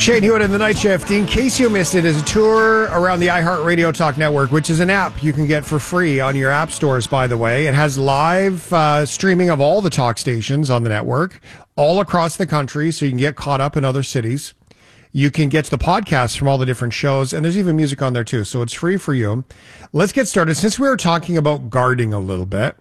Shane Hewitt in the Night Shift. In case you missed it, is a tour around the iHeartRadio Talk Network, which is an app you can get for free on your app stores, by the way. It has live streaming of all the talk stations on the network all across the country, so you can get caught up in other cities. You can get to the podcasts from all the different shows, and there's even music on there too, so it's free for you. Let's get started. Since we were talking about gardening a little bit,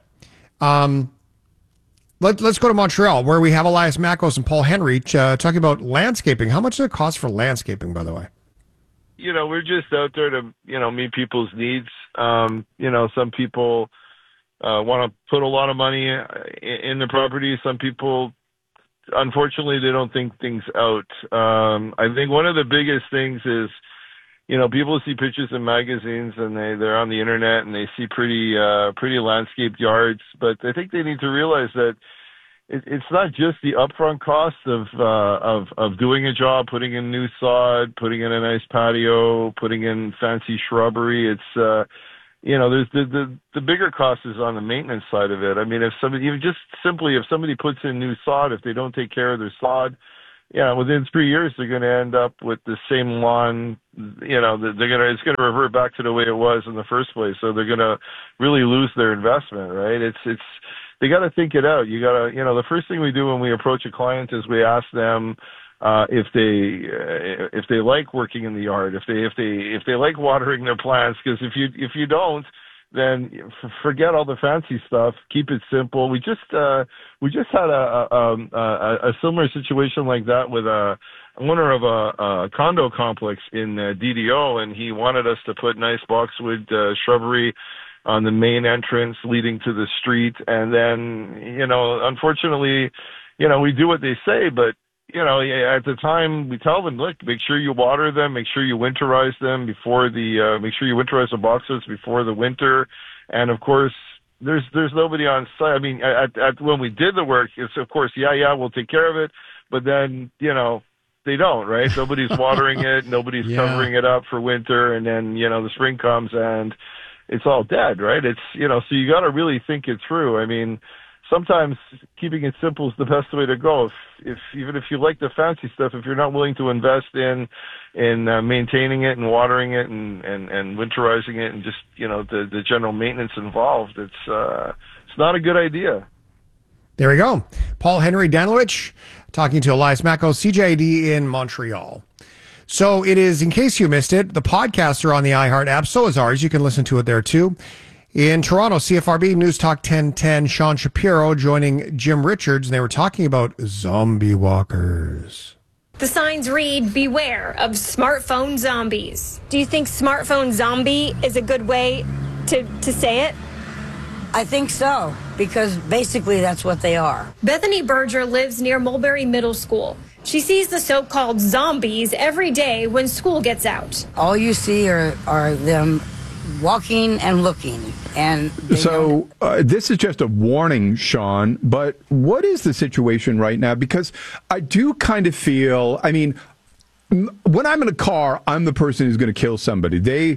let's go to Montreal, where we have Elias Makos and Paul Henry talking about landscaping. How much does it cost for landscaping, by the way? We're just out there to, meet people's needs. Some people want to put a lot of money in the property. Some people, unfortunately, they don't think things out. I think one of the biggest things is, people see pictures in magazines and they're on the internet and they see pretty landscaped yards, but I think they need to realize that it's not just the upfront cost of doing a job, putting in new sod, putting in a nice patio, putting in fancy shrubbery. It's there's the bigger cost is on the maintenance side of it. I mean, if somebody puts in new sod, if they don't take care of their sod, within 3 years they're going to end up with the same lawn. It's going to revert back to the way it was in the first place. So they're going to really lose their investment, right? They got to think it out. You got to, the first thing we do when we approach a client is we ask them if they like working in the yard, if they like watering their plants. Because if you don't, then forget all the fancy stuff. Keep it simple. We just had a similar situation like that with a owner of a condo complex in DDO, and he wanted us to put nice boxwood shrubbery on the main entrance leading to the street. And then, unfortunately, we do what they say, but at the time we tell them, look, make sure you water them, make sure you winterize them make sure you winterize the boxwoods before the winter. And of course, there's nobody on site. I mean, when we did the work, it's of course, we'll take care of it. But then, they don't, right? Nobody's watering it. Nobody's covering it up for winter. And then, the spring comes and it's all dead, right? It's, so you got to really think it through. I mean, sometimes keeping it simple is the best way to go. Even if you like the fancy stuff, if you're not willing to invest in maintaining it and watering it and winterizing it and just, the general maintenance involved, it's not a good idea. There we go. Paul Henry Danilowitz talking to Elias Makos, CJID in Montreal. So it is, in case you missed it, the podcasts are on the iHeart app. So is ours. You can listen to it there too. In Toronto, CFRB News Talk 1010, Sean Shapiro joining Jim Richards, and they were talking about zombie walkers. The signs read, beware of smartphone zombies. Do you think smartphone zombie is a good way to say it? I think so, because basically that's what they are. Bethany Berger lives near Mulberry Middle School. She sees the so-called zombies every day when school gets out. All you see are them walking and looking. And so this is just a warning, Sean, but what is the situation right now? Because I do kind of feel, I mean, when I'm in a car, I'm the person who's going to kill somebody.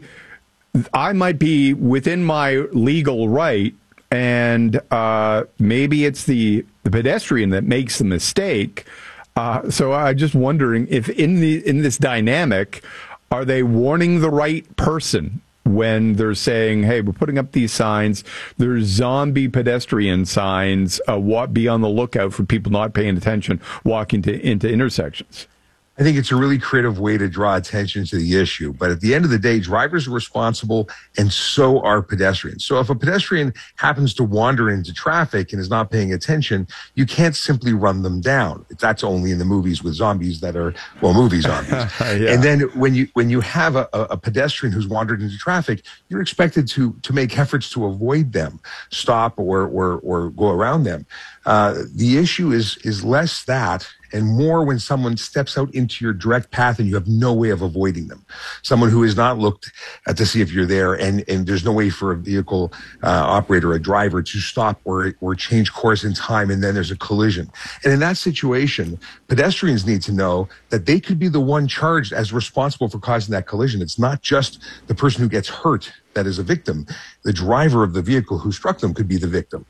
I might be within my legal right, and maybe it's the pedestrian that makes the mistake. So I'm just wondering if in this dynamic, are they warning the right person when they're saying, hey, we're putting up these signs, there's zombie pedestrian signs, be on the lookout for people not paying attention, walking into intersections? I think it's a really creative way to draw attention to the issue. But at the end of the day, drivers are responsible, and so are pedestrians. So if a pedestrian happens to wander into traffic and is not paying attention, you can't simply run them down. That's only in the movies with zombies that are, movie zombies. Yeah. And then when you have a pedestrian who's wandered into traffic, you're expected to make efforts to avoid them, stop or go around them. The issue is less that and more when someone steps out into your direct path and you have no way of avoiding them. Someone who has not looked to see if you're there, and there's no way for a vehicle operator, a driver, to stop or change course in time, and then there's a collision. And in that situation, pedestrians need to know that they could be the one charged as responsible for causing that collision. It's not just the person who gets hurt that is a victim. The driver of the vehicle who struck them could be the victim.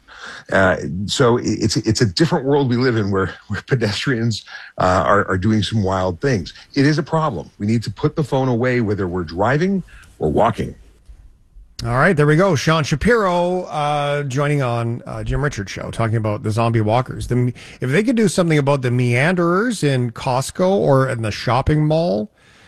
So it's a different world we live in where pedestrians are doing some wild things. It is a problem. We need to put the phone away, whether we're driving or walking. All right, there we go. Sean Shapiro joining on Jim Richards' show, talking about the zombie walkers. If they could do something about the meanderers in Costco or in the shopping mall,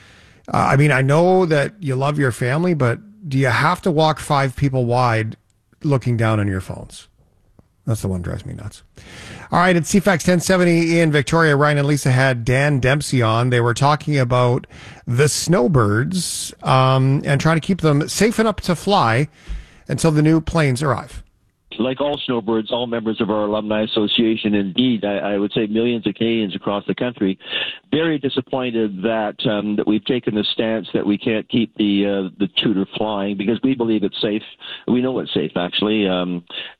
I mean, I know that you love your family, but do you have to walk 5 people wide looking down on your phones? That's the one that drives me nuts. All right, it's CFAX 1070 in Victoria. Ryan and Lisa had Dan Dempsey on. They were talking about the snowbirds and trying to keep them safe enough to fly until the new planes arrive. Like all snowbirds, all members of our alumni association, indeed, I would say millions of Canadians across the country, very disappointed that that we've taken the stance that we can't keep the Tudor flying, because we believe it's safe. We know it's safe, actually, and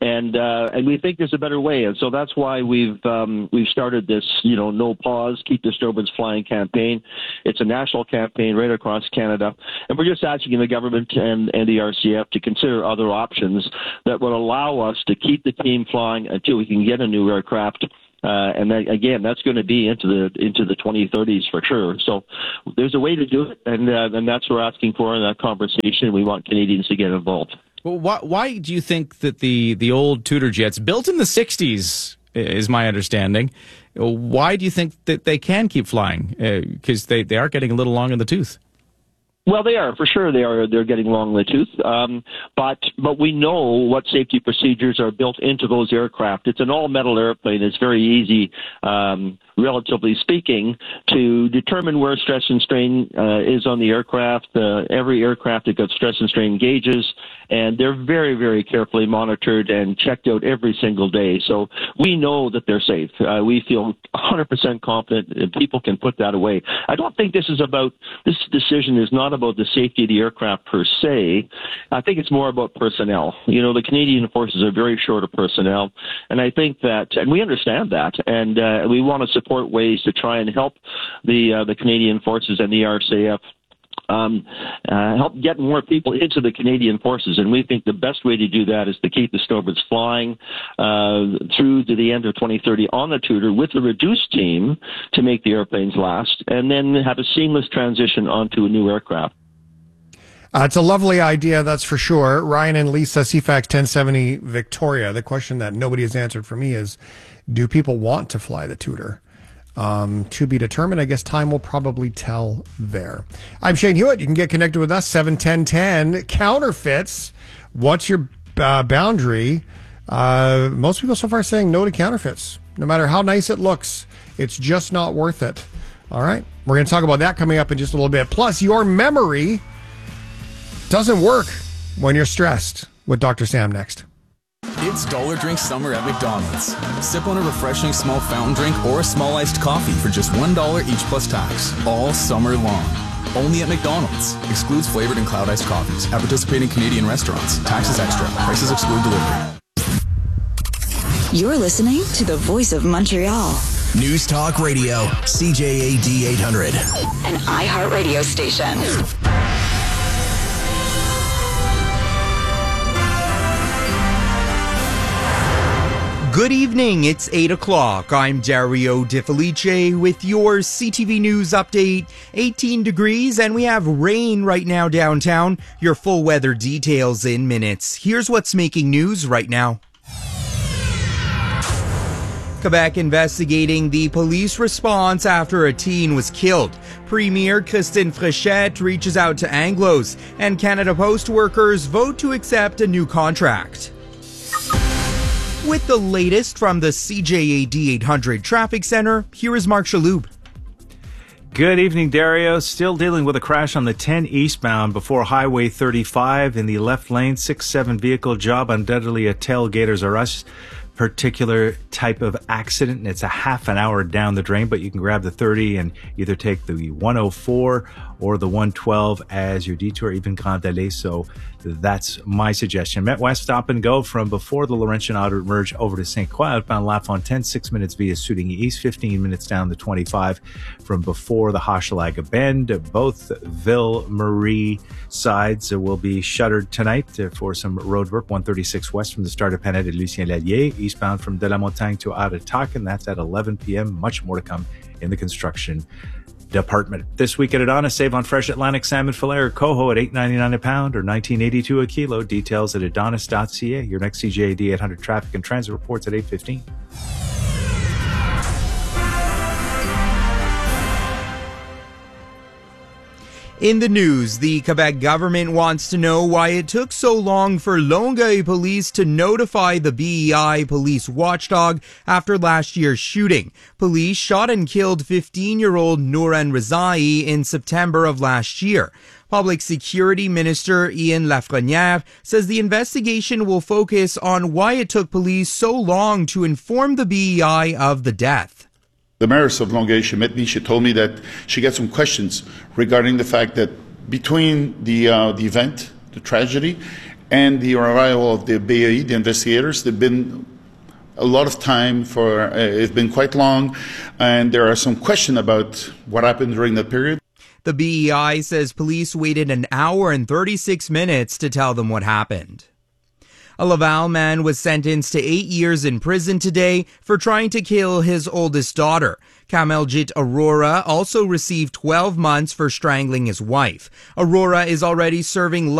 we think there's a better way, and so that's why we've started this, no pause, keep the snowbirds flying campaign. It's a national campaign right across Canada, and we're just asking the government and the RCF to consider other options that would allow us to keep the team flying until we can get a new aircraft. And then, again, that's going to be into the 2030s for sure. So there's a way to do it, and that's what we're asking for in that conversation. We want Canadians to get involved. Well, why do you think that the old Tudor jets, built in the 60s, is my understanding, why do you think that they can keep flying? Because they are getting a little long in the tooth. Well, they are, for sure. They're getting long in the tooth. But we know what safety procedures are built into those aircraft. It's an all-metal airplane. It's very easy, relatively speaking, to determine where stress and strain is on the aircraft. Every aircraft has got stress and strain gauges, and they're very, very carefully monitored and checked out every single day. So we know that they're safe. We feel 100% confident that people can put that away. I don't think this decision is not about the safety of the aircraft per se. I think it's more about personnel. The Canadian Forces are very short of personnel, and I think that, and we understand that, and we want to support ways to try and help the Canadian Forces and the RCF help get more people into the Canadian Forces, and we think the best way to do that is to keep the snowbirds flying through to the end of 2030 on the Tudor with a reduced team to make the airplanes last, and then have a seamless transition onto a new aircraft. It's a lovely idea, that's for sure. Ryan and Lisa, CFAX 1070 Victoria. The question that nobody has answered for me is, do people want to fly the Tudor? To be determined. I guess time will probably tell there. I'm Shane Hewitt. You can get connected with us, 71010. Counterfeits. What's your boundary? Most people so far are saying no to counterfeits. No matter how nice it looks, it's just not worth it. All right. We're going to talk about that coming up in just a little bit. Plus, your memory doesn't work when you're stressed with Dr. Sam next. It's Dollar Drink Summer at McDonald's. Sip on a refreshing small fountain drink or a small iced coffee for just $1 each plus tax, all summer long. Only at McDonald's. Excludes flavored and cloud iced coffees at participating Canadian restaurants. Taxes extra. Prices exclude delivery. You're listening to the voice of Montreal. News Talk Radio, CJAD 800. An iHeartRadio station. Good evening, it's 8 o'clock. I'm Dario Di Felice with your CTV News update. 18 degrees and we have rain right now downtown. Your full weather details in minutes. Here's what's making news right now. Quebec investigating the police response after a teen was killed. Premier Christine Fréchette reaches out to Anglos, and Canada Post workers vote to accept a new contract. With the latest from the CJAD 800 Traffic Center, here is Mark Shaloub. Good evening, Dario. Still dealing with a crash on the 10 eastbound before Highway 35 in the left lane. 6-7 vehicle job, undoubtedly a tailgater's arrest. particular type of accident, and it's a half an hour down the drain, but you can grab the 30 and either take the 104 or the 112 as your detour, even Grand Allée. So that's my suggestion. Met West stop and go from before the Laurentian Outer Merge over to St. Croix, outbound La Fontaine, 6 minutes via Suding East, 15 minutes down the 25 from before the Hochelaga Bend. Both Ville Marie sides will be shuttered tonight for some road work. 136 west from the start of Panette at Lucien Lallier, eastbound from De La Montagne to Aratac, and that's at 11 p.m. Much more to come in the construction department. This week at Adonis, save on fresh Atlantic salmon fillet or coho at $8.99 a pound or $19.82 a kilo. Details at adonis.ca. Your next CJAD 800 traffic and transit reports at 8:15. In the news, the Quebec government wants to know why it took so long for Longueuil police to notify the BEI police watchdog after last year's shooting. Police shot and killed 15-year-old Nouran Rezai in September of last year. Public Security Minister Ian Lafrenière says the investigation will focus on why it took police so long to inform the BEI of the death. The mayoress of Longueuil, she met me. She told me that she got some questions regarding the fact that between the event, the tragedy, and the arrival of the BEI, the investigators, there've been a lot of time for. It's been quite long, and there are some questions about what happened during that period. The BEI says police waited an hour and 36 minutes to tell them what happened. A Laval man was sentenced to 8 years in prison today for trying to kill his oldest daughter. Kameljit Aurora also received 12 months for strangling his wife. Aurora is already serving